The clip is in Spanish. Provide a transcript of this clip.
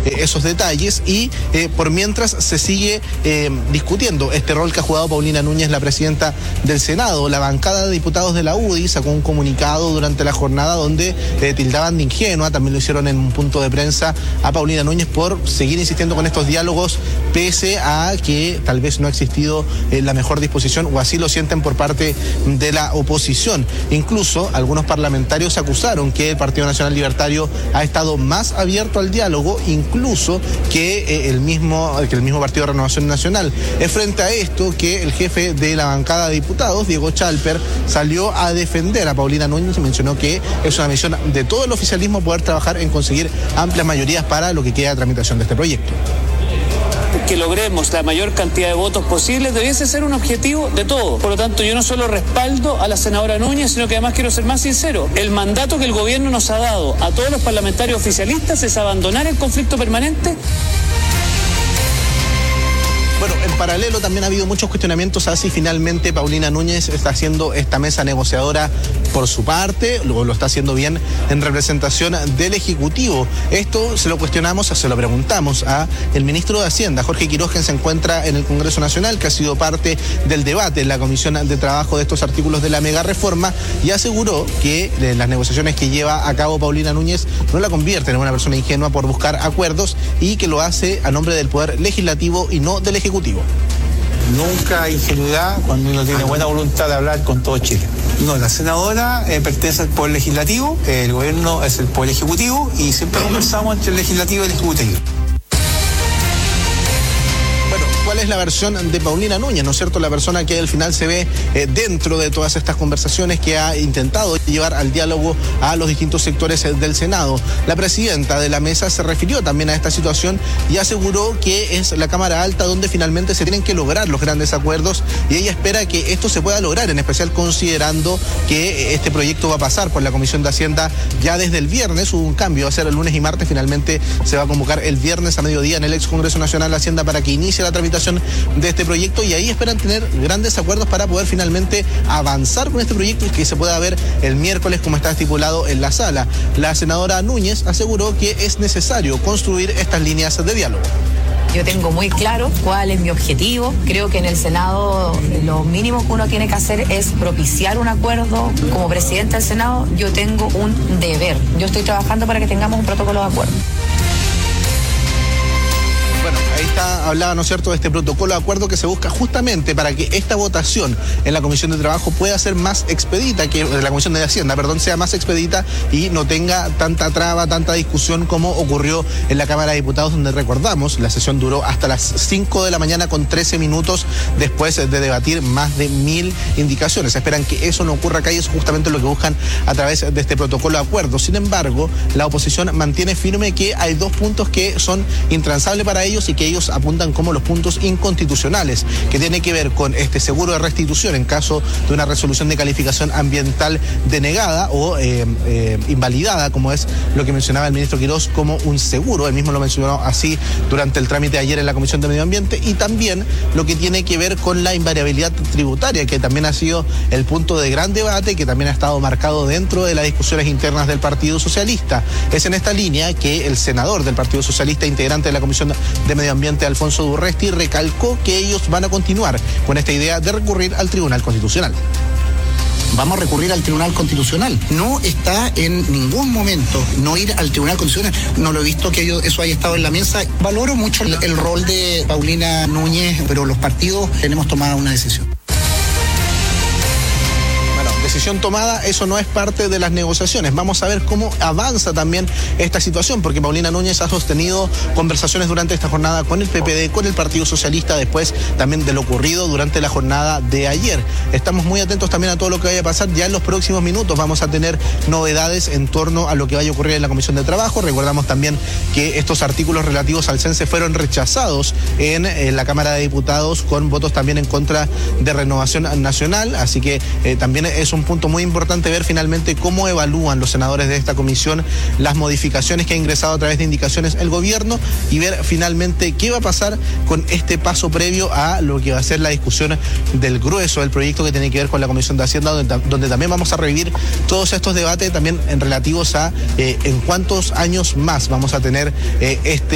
esos detalles y por mientras se sigue discutiendo este rol que ha jugado Paulina Núñez, la presidenta del Senado. La bancada de diputados de la UDI sacó un comunicado durante la jornada donde tildaban de ingenua, también lo hicieron en un punto de prensa, a Paulina Núñez por seguir insistiendo con estos diálogos pese a que tal vez no ha existido la mejor disposición, o así lo sienten por parte de la oposición. Incluso algunos parlamentarios acusaron que el Partido Nacional Libertario ha estado más abierto al diálogo, incluso que el mismo Partido de Renovación Nacional. Es frente a esto que el jefe de la bancada de diputados, Diego Chalper, salió a defender a Paulina Núñez y mencionó que es una misión de todo el oficialismo poder trabajar en conseguir amplias mayorías para lo que queda de tramitación de este proyecto. Que logremos la mayor cantidad de votos posibles debiese ser un objetivo de todos. Por lo tanto, yo no solo respaldo a la senadora Núñez, sino que además quiero ser más sincero. El mandato que el gobierno nos ha dado a todos los parlamentarios oficialistas es abandonar el conflicto permanente. Bueno, en paralelo también ha habido muchos cuestionamientos a si finalmente Paulina Núñez está haciendo esta mesa negociadora por su parte, luego lo está haciendo bien en representación del Ejecutivo. Esto se lo preguntamos a el ministro de Hacienda, Jorge Quiroz, quien se encuentra en el Congreso Nacional, que ha sido parte del debate en la Comisión de Trabajo de estos artículos de la mega reforma, y aseguró que las negociaciones que lleva a cabo Paulina Núñez no la convierten en una persona ingenua por buscar acuerdos y que lo hace a nombre del Poder Legislativo y no del Ejecutivo. Nunca hay ingenuidad cuando uno tiene buena voluntad de hablar con todo Chile. No, la senadora pertenece al Poder Legislativo, el gobierno es el Poder Ejecutivo y siempre conversamos entre el Legislativo y el Ejecutivo. ¿Cuál es la versión de Paulina Núñez, no es cierto? La persona que al final se ve dentro de todas estas conversaciones, que ha intentado llevar al diálogo a los distintos sectores del Senado. La presidenta de la mesa se refirió también a esta situación y aseguró que es la Cámara Alta donde finalmente se tienen que lograr los grandes acuerdos, y ella espera que esto se pueda lograr, en especial considerando que este proyecto va a pasar por la Comisión de Hacienda ya desde el viernes. Hubo un cambio, va a ser el lunes y martes, finalmente se va a convocar el viernes a mediodía en el ex Congreso Nacional de Hacienda para que inicie la tramitación de este proyecto, y ahí esperan tener grandes acuerdos para poder finalmente avanzar con este proyecto y que se pueda ver el miércoles como está estipulado en la sala. La senadora Núñez aseguró que es necesario construir estas líneas de diálogo. Yo tengo muy claro cuál es mi objetivo. Creo que en el Senado lo mínimo que uno tiene que hacer es propiciar un acuerdo. Como presidenta del Senado, yo tengo un deber. Yo estoy trabajando para que tengamos un protocolo de acuerdo. Bueno, ahí está, hablaba, ¿no es cierto?, de este protocolo de acuerdo que se busca justamente para que esta votación en la Comisión de Trabajo pueda ser más expedita, que la Comisión de Hacienda, sea más expedita y no tenga tanta traba, tanta discusión como ocurrió en la Cámara de Diputados, donde recordamos, la sesión duró hasta las 5 de la mañana con 13 minutos después de debatir más de 1000 indicaciones. Esperan que eso no ocurra acá y eso es justamente lo que buscan a través de este protocolo de acuerdo. Sin embargo, la oposición mantiene firme que hay dos puntos que son intransables para ellos y que ellos apuntan como los puntos inconstitucionales, que tiene que ver con este seguro de restitución en caso de una resolución de calificación ambiental denegada o invalidada, como es lo que mencionaba el ministro Quiroz como un seguro. Él mismo lo mencionó así durante el trámite de ayer en la Comisión de Medio Ambiente, y también lo que tiene que ver con la invariabilidad tributaria, que también ha sido el punto de gran debate, que también ha estado marcado dentro de las discusiones internas del Partido Socialista. Es en esta línea que el senador del Partido Socialista, integrante de la Comisión de Medio Ambiente, Alfonso Durresti, recalcó que ellos van a continuar con esta idea de recurrir al Tribunal Constitucional. Vamos a recurrir al Tribunal Constitucional. No está en ningún momento no ir al Tribunal Constitucional. No lo he visto que eso haya estado en la mesa. Valoro mucho el rol de Paulina Núñez, pero los partidos tenemos tomada una decisión. Decisión tomada, eso no es parte de las negociaciones. Vamos a ver cómo avanza también esta situación, porque Paulina Núñez ha sostenido conversaciones durante esta jornada con el PPD, con el Partido Socialista, después también de lo ocurrido durante la jornada de ayer. Estamos muy atentos también a todo lo que vaya a pasar. Ya en los próximos minutos vamos a tener novedades en torno a lo que vaya a ocurrir en la Comisión de Trabajo. Recordamos también que estos artículos relativos al CENSE fueron rechazados en la Cámara de Diputados con votos también en contra de Renovación Nacional, así que también es un punto muy importante ver finalmente cómo evalúan los senadores de esta comisión las modificaciones que ha ingresado a través de indicaciones el gobierno, y ver finalmente qué va a pasar con este paso previo a lo que va a ser la discusión del grueso del proyecto que tiene que ver con la Comisión de Hacienda, donde también vamos a revivir todos estos debates también en relativos a en cuántos años más vamos a tener este